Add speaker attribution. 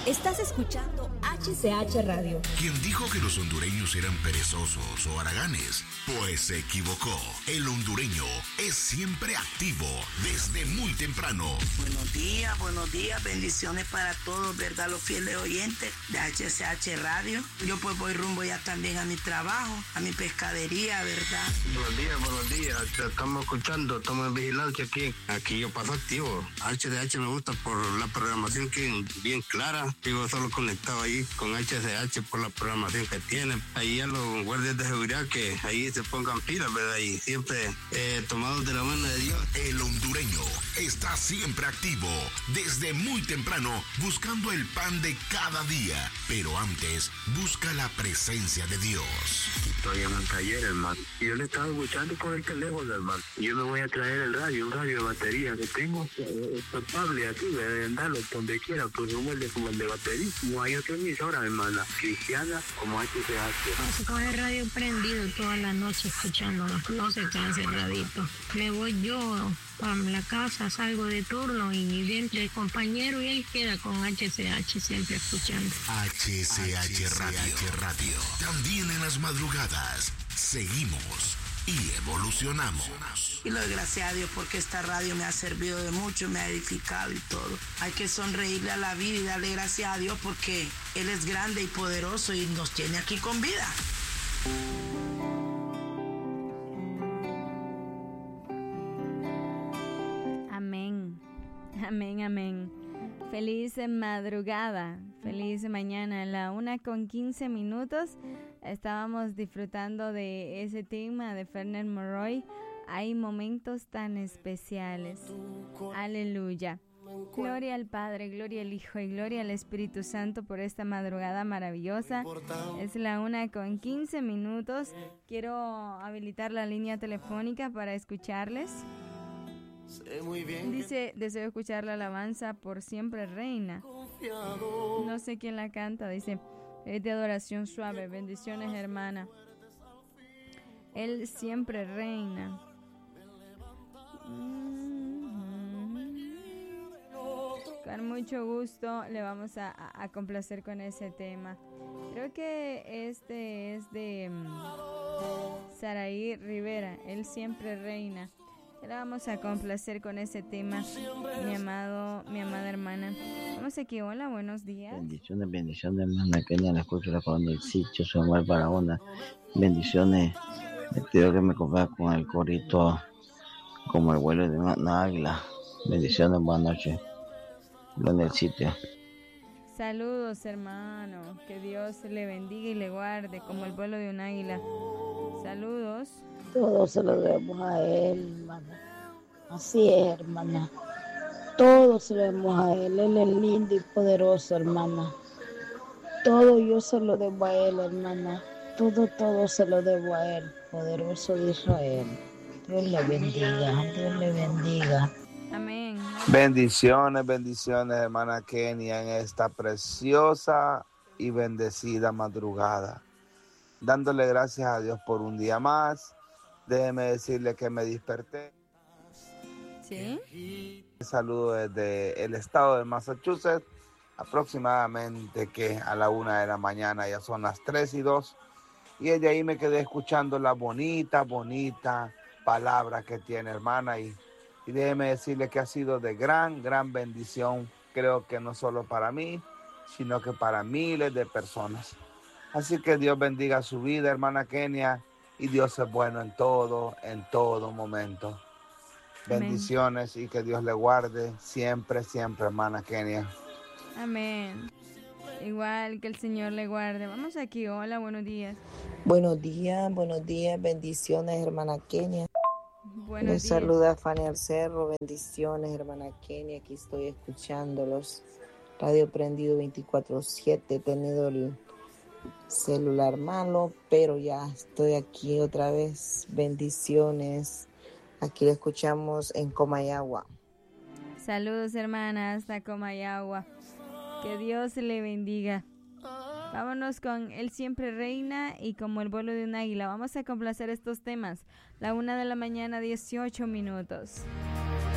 Speaker 1: Estás escuchando HCH Radio.
Speaker 2: ¿Quién dijo que los hondureños eran perezosos o haraganes? Pues se equivocó. El hondureño es siempre activo desde muy temprano.
Speaker 3: Buenos días, bendiciones para todos, ¿verdad? Los fieles oyentes de HCH Radio. Yo pues voy rumbo ya también a mi trabajo, a mi pescadería, ¿verdad?
Speaker 4: Buenos días, te estamos escuchando, estamos en vigilancia aquí yo paso activo. HCH me gusta por la programación que es bien clara. Sigo solo conectado ahí con HCH por la programación que tienen. Ahí a los guardias de seguridad que ahí se pongan pilas, ¿verdad? Y siempre tomados de la mano de Dios.
Speaker 2: El hondureño está siempre activo desde muy temprano buscando el pan de cada día. Pero antes busca la presencia de Dios.
Speaker 4: Estoy en el taller, hermano. Y yo le estaba escuchando con el teléfono, hermano. Yo me voy a traer el radio, un radio de batería que tengo. Portable aquí, de andarlo donde quiera, pues como el de batería. No hay otra emisora, hermana, cristiana como HCH.
Speaker 5: Paso con el radio prendido toda la noche escuchándolo. No se cansa el radito. Me voy yo para la casa, salgo de turno y viene el compañero y él queda con HCH siempre escuchando.
Speaker 2: HCH Radio. También en las madrugadas seguimos y evolucionamos.
Speaker 3: Y lo doy gracias a Dios porque esta radio me ha servido de mucho, me ha edificado y todo. Hay que sonreírle a la vida y darle gracias a Dios porque Él es grande y poderoso y nos tiene aquí con vida.
Speaker 6: Amén. Feliz madrugada, feliz mañana. A la 1:15. Estábamos disfrutando de ese tema de Ferner Moroy. Hay momentos tan especiales. Aleluya. Gloria al Padre, gloria al Hijo y gloria al Espíritu Santo por esta madrugada maravillosa. Es la 1:15. Quiero habilitar la línea telefónica para escucharles. Dice, deseo escuchar la alabanza Por Siempre Reina. No sé quién la canta, dice, es de adoración suave. Bendiciones, hermana. Él siempre reina. Con mucho gusto le vamos a complacer con ese tema. Creo que este es de Saraí Rivera. Él siempre reina. Le vamos a complacer con ese tema, mi amada hermana. Vamos aquí, hola, buenos días.
Speaker 7: Bendiciones, hermana Kenia, la escucho la con el sitio, su amor para una. Bendiciones, le pido que me comparta con el corito como el vuelo de una águila. Bendiciones, buenas noches. En el sitio.
Speaker 6: Saludos, hermano, que Dios le bendiga y le guarde como el vuelo de un águila. Saludos.
Speaker 8: Todo se lo debemos a Él, hermana. Así es, hermana. Todo se lo debemos a Él. Él es lindo y poderoso, hermana. Todo yo se lo debo a Él, hermana. Todo se lo debo a Él, poderoso de Israel. Dios le bendiga.
Speaker 6: Amén.
Speaker 9: Bendiciones, hermana Kenia, en esta preciosa y bendecida madrugada. Dándole gracias a Dios por un día más. Déjeme decirle que me desperté.
Speaker 6: ¿Sí?
Speaker 9: Saludo desde el estado de Massachusetts, aproximadamente que a la 1 de la mañana, ya son las 3:02. Y desde ahí me quedé escuchando la bonita palabra que tiene, hermana. Y déjeme decirle que ha sido de gran bendición. Creo que no solo para mí, sino que para miles de personas. Así que Dios bendiga su vida, hermana Kenia. Y Dios es bueno en todo momento.
Speaker 6: Amén.
Speaker 9: Bendiciones y que Dios le guarde siempre, hermana Kenia.
Speaker 6: Amén. Igual que el Señor le guarde. Vamos aquí, hola, buenos días.
Speaker 10: Buenos días, bendiciones, hermana Kenia.
Speaker 6: Buenos
Speaker 10: Les
Speaker 6: días.
Speaker 10: saluda Fanny Alcerro, bendiciones, hermana Kenia. Aquí estoy escuchándolos. Radio prendido 24/7, he tenido el celular malo, pero ya estoy aquí otra vez. Bendiciones. Aquí lo escuchamos en Comayagua.
Speaker 6: Saludos, hermanas, hasta Comayagua. Que Dios le bendiga. Vámonos con Él siempre reina y como el vuelo de un águila. Vamos a complacer estos temas. La 1 de la mañana, 18 minutos.